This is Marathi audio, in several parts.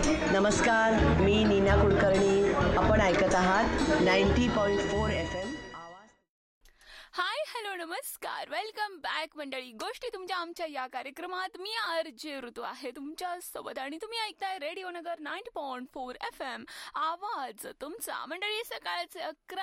नमस्कार, मी नीना कुलकर्णी. आपण ऐकत आहात 90.4 FM. हाय, हॅलो, नमस्कार, वेलकम बॅक मंडळी. गोष्टी तुमच्या आमच्या या कार्यक्रमात मी आरजे ऋतू आहे तुमच्या सोबत आणि तुम्ही ऐकताय रेडिओ नगर 90.4 FM. आवाज तुमचा. मंडळी, सकाळचे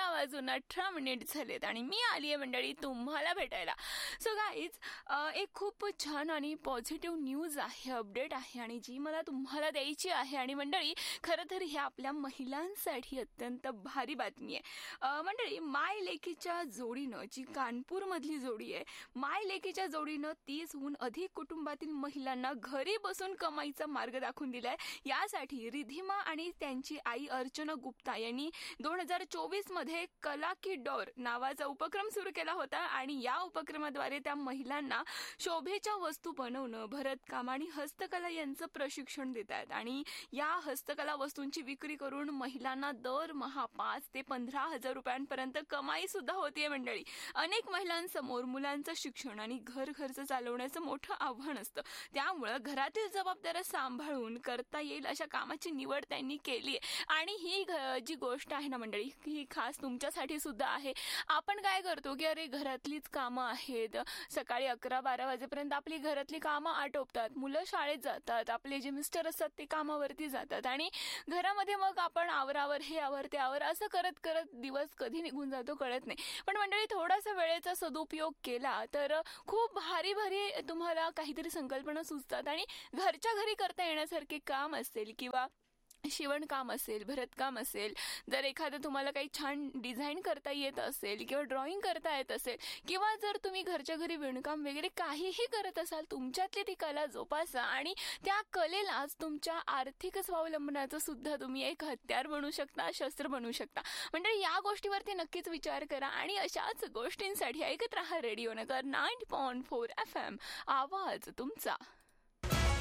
11:18 झालेत आणि मी आली आहे मंडळी तुम्हाला भेटायला. सो गाईज, एक खूप छान आणि पॉझिटिव्ह न्यूज आहे, अपडेट आहे आणि जी मला तुम्हाला द्यायची आहे. आणि मंडळी, खरं तर ही आपल्या महिलांसाठी अत्यंत भारी बातमी आहे. मंडळी, माय लेकीच्या जोडीनं, जी कानपूर मधली जोडी आहे, माय लेकीच्या जोडीनं 30हून अधिक कुटुंबातील महिलांना घरी बसून कमाईचा मार्ग दाखवून दिलाय. यासाठी रिधिमा आणि त्यांची आई अर्चना गुप्ता यांनी 2024 मध्ये कला की डोर नावाचा उपक्रम सुरू केला होता आणि या उपक्रमाद्वारे त्या महिलांना शोभेच्या वस्तू बनवणं, भरतकाम आणि हस्तकला यांचं प्रशिक्षण देत आहेत. आणि या हस्तकला वस्तूंची विक्री करून महिलांना दरमहा 5,000 ते 15,000 रुपयांपर्यंत कमाई सुद्धा होतीये मंडळी. अनेक महिलांसमोर मुलांचं शिक्षण आणि घर खर्च चालवण्याचं मोठं आव्हान असतं. त्यामुळं घरातील जबाबदाऱ्या सांभाळून करता येईल अशा कामाची निवड त्यांनी केली आहे. आणि ही जी गोष्ट आहे ना मंडळी, ही खास तुमच्यासाठी सुद्धा आहे. आपण काय करतो की अरे घरातलीच कामं आहेत, सकाळी 11-12 वाजेपर्यंत आपली घरातली कामं आटोपतात, मुलं शाळेत जातात, आपले जे मिस्टर असतात ते कामावरती जातात आणि घरामध्ये मग आपण आवरावर हे आवर ते आवर असं करत करत दिवस कधी निघून जातो कळत नाही. पण मंडळी, थोडासा वेळेचा सदुपयोग केला तर खूप भारी भारी तुम्हाला काहीतरी संकल्पना सुचतात आणि घरच्या घरी करता येण्यासारखे काम असेल किंवा शिवणकाम असेल, भरतकाम असेल, जर एखादं तुम्हाला काही छान डिझाईन करता येत असेल किंवा ड्रॉइंग करता येत असेल किंवा जर तुम्ही घरच्या घरी विणकाम वगैरे काहीही करत असाल, तुमच्यातली ती कला जोपासा आणि त्या कलेलाच तुमच्या आर्थिक स्वावलंबनाचं सुद्धा तुम्ही एक हत्यार बनवू शकता, शस्त्र बनवू शकता. म्हणजे या गोष्टीवरती नक्कीच विचार करा आणि अशाच गोष्टींसाठी ऐकत राहा रेडिओ नगर 90.4 FM. आवाज तुमचा.